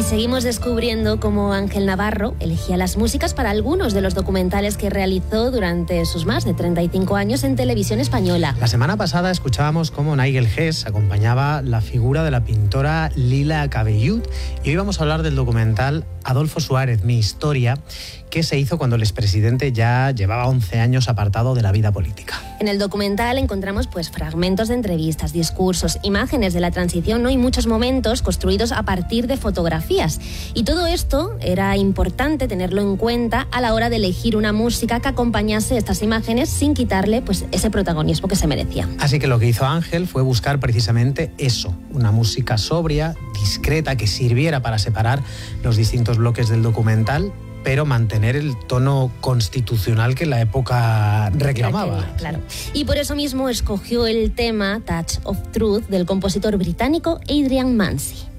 seguimos descubriendo cómo Ángel Navarro elegía las músicas para algunos de los documentales que realizó durante sus más de 35 años en Televisión Española. La semana pasada escuchábamos cómo Nigel Hess acompañaba la figura de la pintora Lila Cabellut, y hoy vamos a hablar del documental Adolfo Suárez, mi historia, que se hizo cuando el expresidente ya llevaba 11 años apartado de la vida política. En el documental encontramos fragmentos de entrevistas, discursos, imágenes de la transición, ¿no? Y muchos momentos construidos a partir de fotografías. Y todo esto era importante tenerlo en cuenta a la hora de elegir una música que acompañase estas imágenes sin quitarle ese protagonismo que se merecía. Así que lo que hizo Ángel fue buscar precisamente eso, una música sobria, discreta, que sirviera para separar los distintos bloques del documental, pero mantener el tono constitucional que la época reclamaba. Claro. Y por eso mismo escogió el tema Touch of Truth del compositor británico Adrian Mansey.